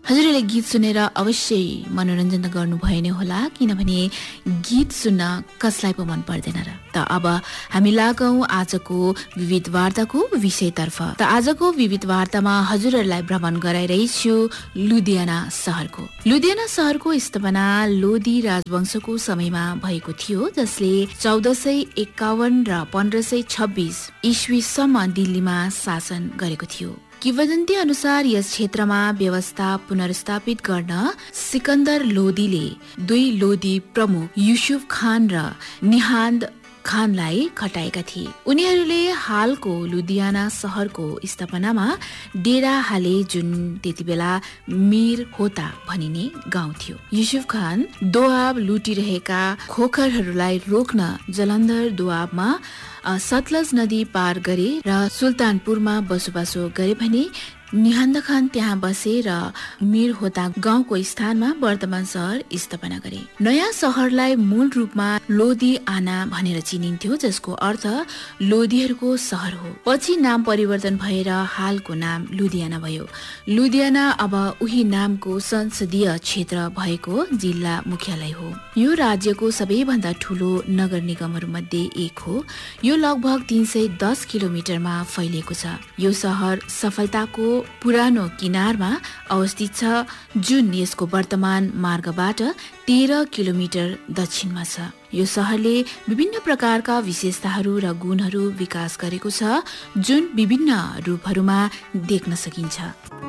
हजुरले गीत सुनेर अवश्य मनोरञ्जन त गर्नुभयो नै होला, किनभने गीत सुन्न कसलाई पो मन पर्दैन र। त अब हामी लागौं आजको विविध वार्ताको विषयतर्फ। त आजको विविध वार्तामा हजुरहरूलाई भ्रमण गराइरहेछु लुधियाना शहरको। लुधियाना शहरको स्थापना लोधी राजवंशको समयमा भएको थियो, जसले 1451 र 1526 ईस्वीसम्म दिल्लीमा शासन गरेको थियो। किंवदन्ती अनुसार यस क्षेत्रमा व्यवस्था पुनर्स्थापित गर्न सिकन्दर लोधीले 2 लोधी प्रमुख युसुफ खान र निहान्द खानलाई खटाएका थिए। उनीहरूले हालको लुधियाना शहरको स्थापनामा डेरा हाले, जुन त्यति बेला मीर होता भनिने गाउँ थियो। युसुफ खान दोआब लुटिरहेका खोखरहरूलाई रोक्न जलन्धर दोआबमा सतलज नदी पार गरे र सुल्तानपुरमा बसोबासो गरे भने निहान्द खान त्यहाँ बसे र मीर होता गाउँको स्थानमा वर्तमान शहर स्थापना गरे। नयाँ शहरलाई मूल रूपमा लोधी आना भनेर चिनिन्थ्यो, जसको अर्थ लोधीहरूको शहर हो। पछि नाम परिवर्तन भएर हालको नाम लुधियाना भयो। लुधियाना अब उही नामको संसदीय क्षेत्र भएको जिल्ला मुख्यालय हो। यो राज्यको सबैभन्दा ठूलो नगर निगमहरू मध्ये एक हो। यो लगभग 310 किलोमिटरमा फैलिएको छ। यो शहर सफलताको पुरानो किनारमा अवस्थित छ, जुन यसको वर्तमान मार्गबाट 13 किलोमिटर दक्षिणमा छ। यो शहरले विभिन्न प्रकारका विशेषताहरू र गुणहरू विकास गरेको छ, जुन विभिन्न रूपहरूमा देख्न सकिन्छ।